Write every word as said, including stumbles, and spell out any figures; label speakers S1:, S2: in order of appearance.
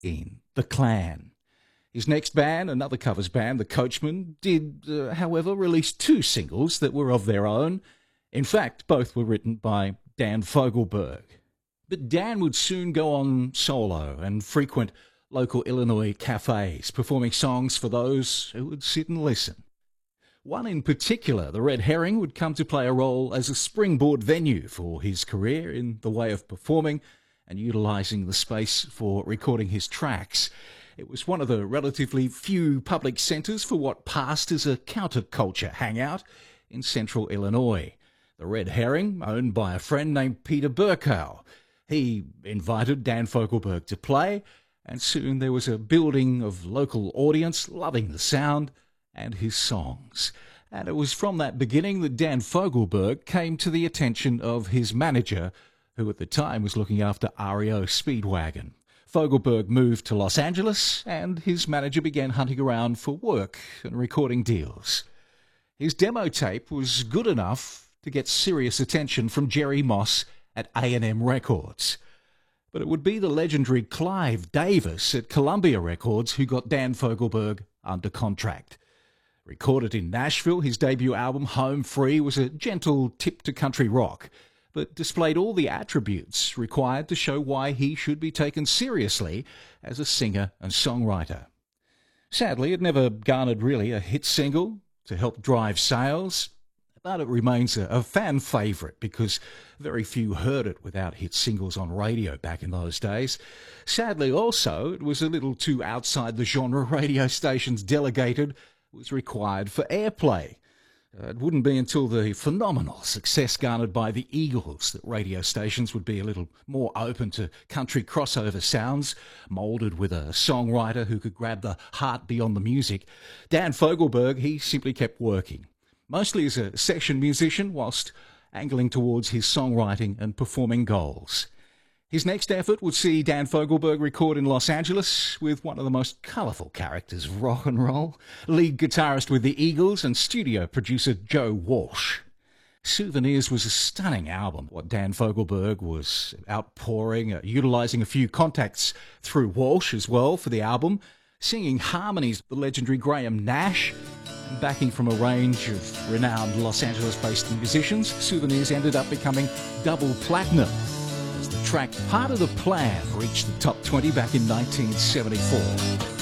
S1: in The Clan. His next band, another covers band, The Coachmen, did, uh, however, release two singles that were of their own. In fact, both were written by Dan Fogelberg. But Dan would soon go on solo and frequent local Illinois cafes, performing songs for those who would sit and listen. One in particular, the Red Herring, would come to play a role as a springboard venue for his career in the way of performing and utilising the space for recording his tracks. It was one of the relatively few public centres for what passed as a counterculture hangout in central Illinois. The Red Herring, owned by a friend named Peter Burkow. He invited Dan Fogelberg to play, and soon there was a building of local audience loving the sound and his songs. And it was from that beginning that Dan Fogelberg came to the attention of his manager, who at the time was looking after R E O Speedwagon. Fogelberg moved to Los Angeles, and his manager began hunting around for work and recording deals. His demo tape was good enough to get serious attention from Jerry Moss at A and M Records. But it would be the legendary Clive Davis at Columbia Records who got Dan Fogelberg under contract. Recorded in Nashville, his debut album, Home Free, was a gentle tip to country rock, but displayed all the attributes required to show why he should be taken seriously as a singer and songwriter. Sadly, it never garnered really a hit single to help drive sales, but it remains a, a fan favourite because very few heard it without hit singles on radio back in those days. Sadly also, it was a little too outside the genre radio stations delegated was required for airplay. Uh, it wouldn't be until the phenomenal success garnered by the Eagles that radio stations would be a little more open to country crossover sounds, moulded with a songwriter who could grab the heart beyond the music. Dan Fogelberg, he simply kept working, mostly as a session musician whilst angling towards his songwriting and performing goals. His next effort would see Dan Fogelberg record in Los Angeles with one of the most colourful characters of rock and roll, lead guitarist with the Eagles and studio producer Joe Walsh. Souvenirs was a stunning album. What Dan Fogelberg was outpouring, uh, utilising a few contacts through Walsh as well for the album, singing harmonies with the legendary Graham Nash, and backing from a range of renowned Los Angeles-based musicians. Souvenirs ended up becoming double platinum. The track Part of the Plan reached the top twenty back in nineteen seventy-four.